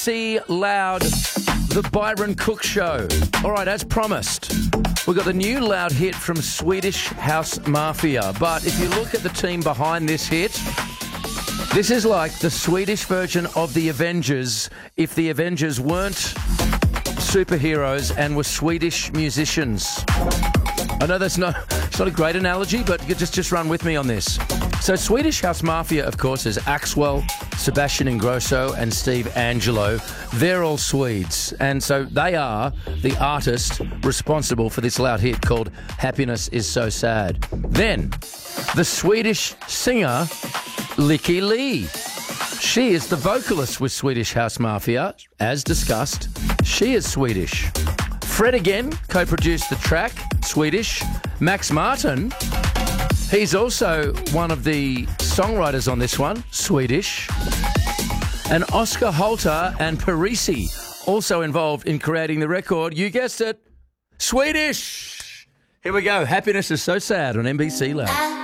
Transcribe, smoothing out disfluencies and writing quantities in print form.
NBC Loud, the Byron Cook Show. All right, as promised, we've got the new Loud hit from Swedish House Mafia. But if you look at the team behind this hit, this is like the Swedish version of the Avengers if the Avengers weren't superheroes and were Swedish musicians. I know it's not a great analogy, but just run with me on this. So Swedish House Mafia, of course, is Axwell, Sebastian Ingrosso and Steve Angelo. They're all Swedes. And so they are the artist responsible for this Loud hit called Happiness Is So Sad. Then, the Swedish singer, Lykke Li. She is the vocalist with Swedish House Mafia. As discussed, she is Swedish. Fred again co-produced the track, Swedish. Max Martin, he's also one of the songwriters on this one, Swedish. And Oscar Holter and Parisi also involved in creating the record. You guessed it, Swedish. Here we go. Happiness Is So Sad on NBC Loud.